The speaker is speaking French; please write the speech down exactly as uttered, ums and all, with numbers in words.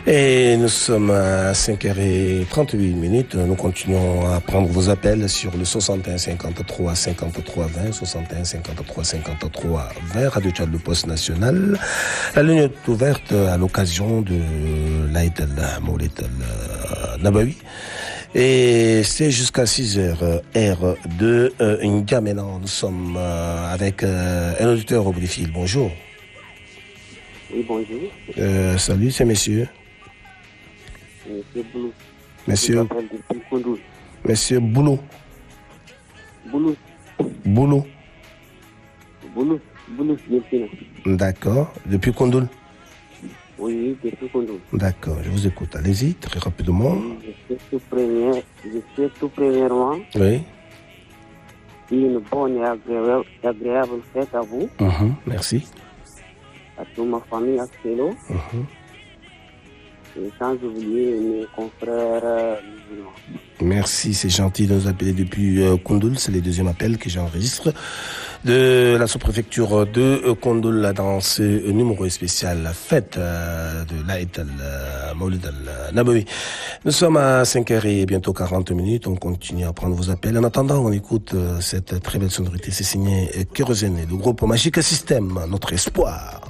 Et nous sommes à cinq heures trente-huit minutes. Nous continuons à prendre vos appels sur le soixante et un cinquante-trois cinquante-trois vingt, soixante et un cinquante-trois cinquante-trois vingt, Radio Tchad, le poste national. La ligne est ouverte à l'occasion de l'Aïd al-Mawlid al-Nabawi. Et c'est jusqu'à six heures, heure de euh, N'Djamena. Nous sommes euh, avec euh, un auditeur au bout du fil. Bonjour. Oui, bonjour. Euh, salut, c'est monsieur. Monsieur Boulou. Monsieur. Monsieur Boulou. Boulou. Boulou. Boulou. Boulou. D'accord. Depuis Kondoul. Oui, depuis Kondoul. D'accord, je vous écoute. Allez-y, très rapidement. Je suis tout, premier, je suis tout premièrement. Oui. Une bonne et agréable, agréable fête à vous. Uh-huh, merci. À toute ma famille à Célo. Uh-huh. Et sans oublier mes confrères musulmans. Merci, c'est gentil de nous appeler depuis euh, Kondoul. C'est le deuxième appel que j'enregistre de la sous-préfecture de euh, Kondoul dans ce numéro spécial, la fête euh, de l'Aïd al-Mawlid al-Nabawi. Nous sommes à cinq heures et bientôt quarante minutes. On continue à prendre vos appels. En attendant, on écoute euh, cette très belle sonorité. C'est signé euh, Kérosène, le groupe Magique Système, notre espoir.